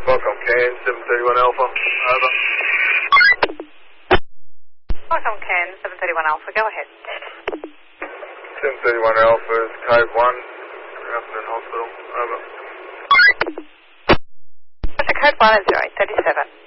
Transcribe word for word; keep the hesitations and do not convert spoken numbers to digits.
Welcome, Cairn, seven thirty-one Alpha. Over. Welcome, Cairn, seven thirty-one Alpha. Go ahead. seven thirty-one Alpha is code one. Grafton Hospital. Over. What's the code one and zero eight thirty-seven?